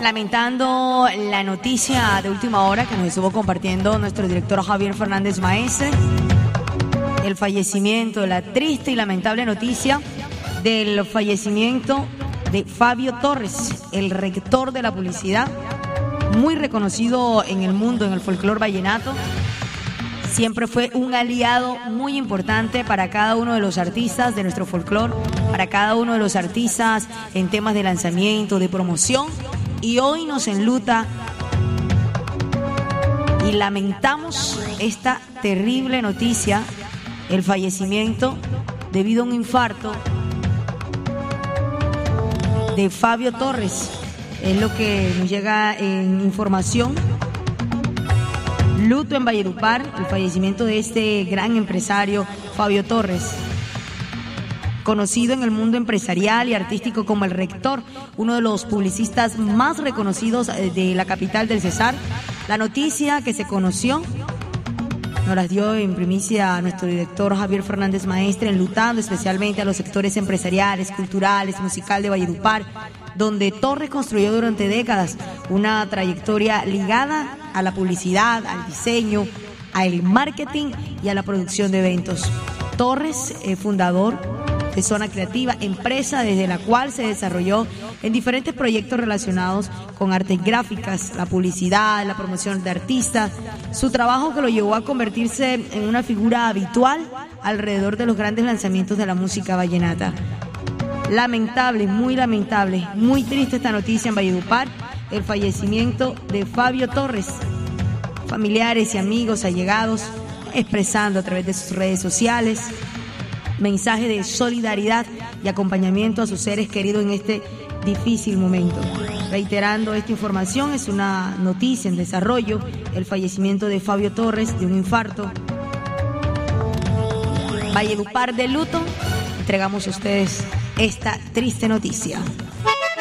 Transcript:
lamentando la noticia de última hora que nos estuvo compartiendo nuestro director Javier Fernández Maestre, el fallecimiento, la triste y lamentable noticia del fallecimiento de Fabio Torres, el rector de la publicidad, muy reconocido en el mundo, en el folclore vallenato. Siempre fue un aliado muy importante para cada uno de los artistas de nuestro folclore, para cada uno de los artistas en temas de lanzamiento, de promoción, y hoy nos enluta y lamentamos esta terrible noticia, el fallecimiento debido a un infarto de Fabio Torres. Es lo que nos llega en información. Luto en Valledupar, el fallecimiento de este gran empresario Fabio Torres, conocido en el mundo empresarial y artístico como el Rector, uno de los publicistas más reconocidos de la capital del Cesar. La noticia que se conoció nos las dio en primicia a nuestro director Javier Fernández Maestre, enlutando especialmente a los sectores empresariales, culturales, musical de Valledupar, donde Torres construyó durante décadas una trayectoria ligada a la publicidad, al diseño, al marketing y a la producción de eventos. Torres, fundador de Zona Creativa, empresa desde la cual se desarrolló en diferentes proyectos relacionados con artes gráficas, la publicidad, la promoción de artistas, su trabajo que lo llevó a convertirse en una figura habitual alrededor de los grandes lanzamientos de la música vallenata. Lamentable, muy triste esta noticia en Valledupar, el fallecimiento de Fabio Torres. Familiares y amigos allegados expresando a través de sus redes sociales mensaje de solidaridad y acompañamiento a sus seres queridos en este difícil momento. Reiterando esta información, es una noticia en desarrollo, el fallecimiento de Fabio Torres de un infarto. Valledupar de luto, entregamos a ustedes esta triste noticia.